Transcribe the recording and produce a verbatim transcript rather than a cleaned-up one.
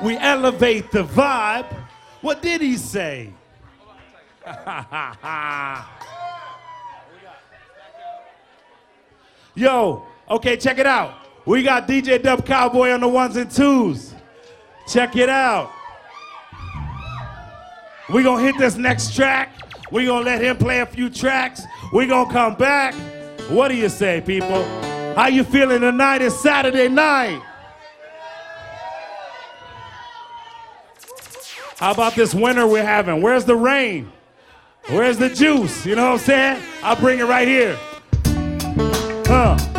We elevate the vibe. What did he say? Yo, okay, check it out. We got D J Dub Cowboy on the ones and twos. Check it out. We gonna hit this next track. We gonna let him play a few tracks. We gonna come back. What do you say, people? How you feeling tonight? It's Saturday night. How about this winter we're having? Where's the rain? Where's the juice? You know what I'm saying? I'll bring it right here. Huh.